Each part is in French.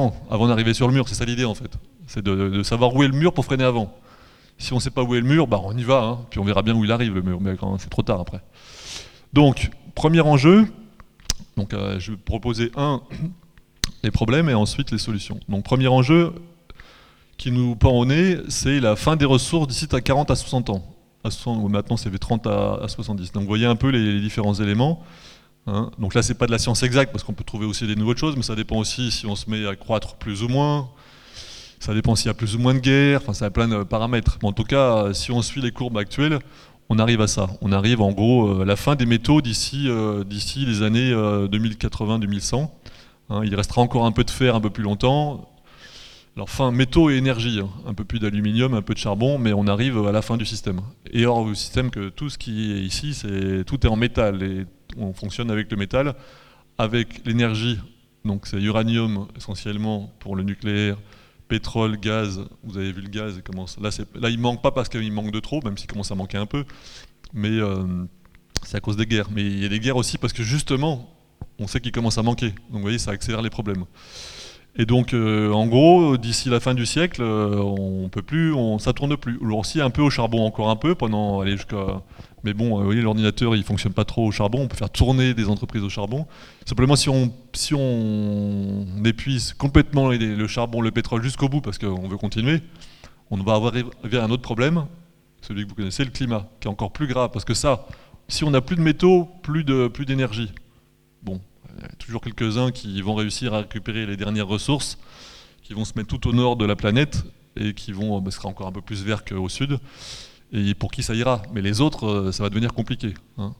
avant d'arriver sur le mur, c'est ça l'idée en fait. C'est de savoir où est le mur pour freiner avant. Si on ne sait pas où est le mur, bah on y va, hein, puis on verra bien où il arrive le mur, mais quand c'est trop tard après. Donc, premier enjeu, donc, je vais proposer les problèmes et ensuite les solutions. Donc premier enjeu qui nous pend au nez, c'est la fin des ressources d'ici à 40 à 60 ans. Maintenant, c'est fait 30 à 70. Donc vous voyez un peu les différents éléments. Hein. Donc là, c'est pas de la science exacte, parce qu'on peut trouver aussi des nouvelles choses, mais ça dépend aussi si on se met à croître plus ou moins. Ça dépend s'il y a plus ou moins de guerres, enfin ça a plein de paramètres. Mais en tout cas, si on suit les courbes actuelles, on arrive à ça. On arrive en gros à la fin des métaux d'ici les années 2080-2100. Hein, il restera encore un peu de fer un peu plus longtemps. Alors fin métaux et énergie, hein. Un peu plus d'aluminium, un peu de charbon, mais on arrive à la fin du système. Et hors du système que tout ce qui est ici, tout est en métal et on fonctionne avec le métal, avec l'énergie. Donc c'est uranium essentiellement pour le nucléaire, pétrole, gaz. Vous avez vu le gaz, là il manque pas parce qu'il manque de trop, même s'il commence à manquer un peu, mais c'est à cause des guerres. Mais il y a des guerres aussi parce que justement, on sait qu'il commence à manquer. Donc vous voyez, ça accélère les problèmes. Et donc, en gros, d'ici la fin du siècle, on peut plus, ça tourne plus. Alors aussi un peu au charbon, encore un peu, mais bon, vous voyez, l'ordinateur, il fonctionne pas trop au charbon. On peut faire tourner des entreprises au charbon. Simplement, si on épuise complètement le charbon, le pétrole jusqu'au bout, parce qu'on veut continuer, on va arriver à un autre problème, celui que vous connaissez, le climat, qui est encore plus grave, parce que ça, si on n'a plus de métaux, plus d'énergie. Bon. Il y a toujours quelques-uns qui vont réussir à récupérer les dernières ressources, qui vont se mettre tout au nord de la planète et qui sera encore un peu plus vert qu'au sud, et pour qui ça ira. Mais les autres, ça va devenir compliqué. Hein.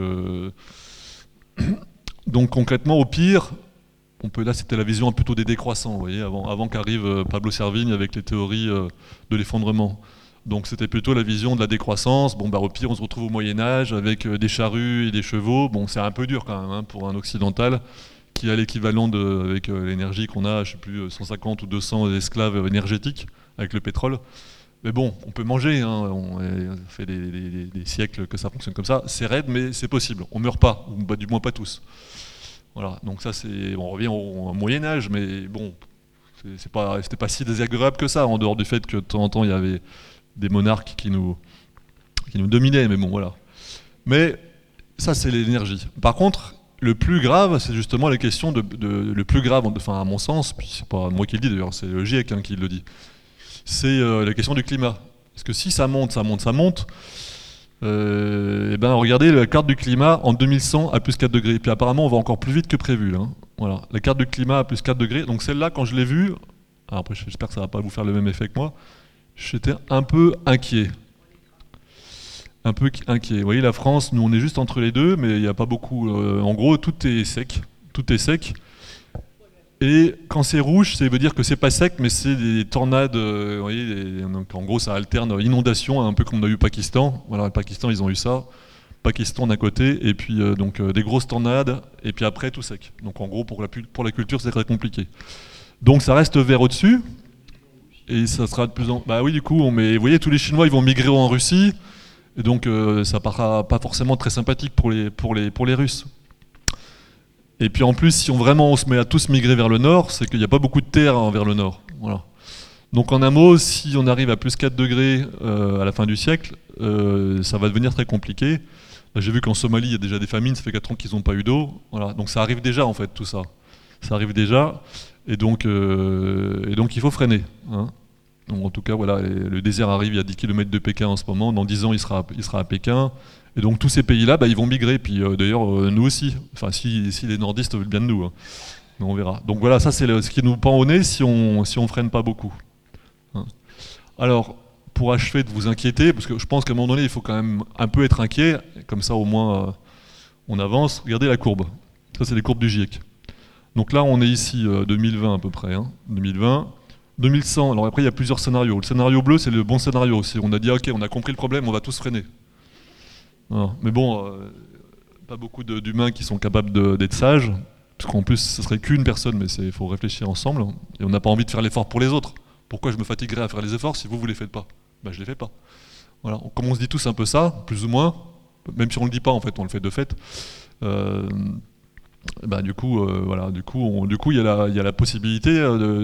Donc concrètement, au pire, là c'était la vision plutôt des décroissants, vous voyez, avant qu'arrive Pablo Servigne avec les théories de l'effondrement. Donc c'était plutôt la vision de la décroissance. Bon, au pire, on se retrouve au Moyen-Âge avec des charrues et des chevaux. Bon, c'est un peu dur quand même hein, pour un occidental qui a l'équivalent avec l'énergie qu'on a, je sais plus, 150 ou 200 esclaves énergétiques avec le pétrole. Mais bon, on peut manger, hein, on fait des siècles que ça fonctionne comme ça. C'est raide, mais c'est possible. On meurt pas, ou du moins pas tous. Voilà, donc ça on revient au Moyen-Âge, mais bon, c'était pas si désagréable que ça, en dehors du fait que de temps en temps il y avait des monarques qui nous dominaient, mais bon, voilà. Mais ça, c'est l'énergie. Par contre, le plus grave, c'est justement la question le plus grave, enfin à mon sens, puis c'est pas moi qui le dis d'ailleurs, c'est le GIEC hein, qui le dit, c'est la question du climat. Parce que si ça monte, et ben regardez la carte du climat en 2100 à plus 4 degrés. Puis apparemment, on va encore plus vite que prévu. Là, hein. Voilà, la carte du climat à plus 4 degrés. Donc celle-là, quand je l'ai vue, alors après j'espère que ça va pas vous faire le même effet que moi, j'étais un peu inquiet. Un peu inquiet. Vous voyez, la France, nous on est juste entre les deux, mais il n'y a pas beaucoup. En gros, tout est sec. Tout est sec. Et quand c'est rouge, ça veut dire que c'est pas sec, mais c'est des tornades. Vous voyez, donc en gros, ça alterne inondation, un peu comme on a eu au Pakistan. Voilà, le Pakistan, ils ont eu ça. Pakistan d'un côté, et puis des grosses tornades, et puis après tout sec. Donc en gros, pour la culture, c'est très compliqué. Donc ça reste vert au-dessus. Et ça sera de plus en... Bah oui, du coup, vous voyez, tous les Chinois, ils vont migrer en Russie, et donc ça paraîtra pas forcément très sympathique pour les Russes. Et puis en plus, si on se met à tous migrer vers le nord, c'est qu'il n'y a pas beaucoup de terre hein, vers le nord. Voilà. Donc en un mot, si on arrive à plus 4 degrés à la fin du siècle, ça va devenir très compliqué. J'ai vu qu'en Somalie, il y a déjà des famines, ça fait 4 ans qu'ils n'ont pas eu d'eau. Voilà. Donc ça arrive déjà en fait, tout ça. Ça arrive déjà. Et donc il faut freiner. Hein. Donc en tout cas, voilà, le désert arrive, il y a 10 km de Pékin en ce moment. Dans 10 ans, il sera à Pékin. Et donc tous ces pays-là, ils vont migrer. Puis d'ailleurs, nous aussi. Enfin, si les nordistes veulent bien de nous. Hein. Mais on verra. Donc voilà, ça c'est ce qui nous pend au nez si on freine pas beaucoup. Hein. Alors, pour achever de vous inquiéter, parce que je pense qu'à un moment donné, il faut quand même un peu être inquiet. Comme ça, au moins, on avance. Regardez la courbe. Ça, c'est les courbes du GIEC. Donc là, on est ici, 2020 à peu près, hein, 2020. 2100, alors après, il y a plusieurs scénarios. Le scénario bleu, c'est le bon scénario. On a dit, ok, on a compris le problème, on va tous freiner. Alors, mais bon, pas beaucoup d'humains qui sont capables d'être sages, parce qu'en plus, ce serait qu'une personne, mais il faut réfléchir ensemble. Et on n'a pas envie de faire l'effort pour les autres. Pourquoi je me fatiguerais à faire les efforts si vous ne les faites pas? Je ne les fais pas. Voilà. Comme on se dit tous un peu ça, plus ou moins, même si on ne le dit pas, en fait, on le fait de fait. Du coup, voilà, il y a la possibilité